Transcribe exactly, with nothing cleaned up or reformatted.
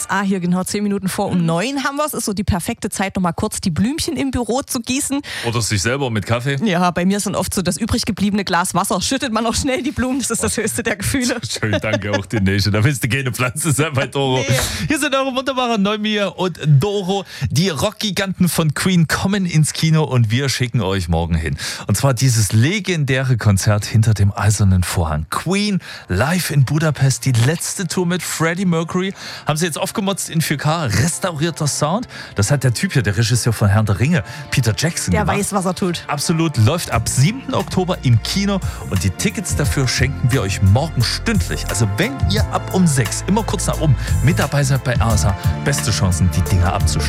jetzt, ah, hier genau zehn Minuten vor um neun haben wir es. Ist so die perfekte Zeit, nochmal kurz die Blümchen im Büro zu gießen. Oder sich selber mit Kaffee. Ja, bei mir sind oft so das übrig gebliebene Glas Wasser. Schüttet man auch schnell die Blumen, das ist das höchste der Gefühle. Schön, danke auch die Nächste. Da willst du keine Pflanze sein bei Doro. Nee. Hier sind eure wunderbaren Neumia und Doro. Die Rockgiganten von Queen kommen ins Kino und wir schicken euch morgen hin. Und zwar dieses legendäre Konzert hinter dem eisernen Vorhang. Queen live in Budapest, die letzte Tour mit Freddie Mercury. Haben sie jetzt aufgemotzt in vier K, restaurierter Sound. Das hat der Typ hier, der Regisseur von Herrn der Ringe, Peter Jackson, der gemacht. weiß, was er tut. Absolut, läuft ab siebten Oktober im Kino und die Tickets dafür schenken wir euch morgen stündlich. Also wenn ihr ab um sechs immer kurz nach oben mit dabei seid bei R S A, beste Chancen, die Dinger abzuschließen.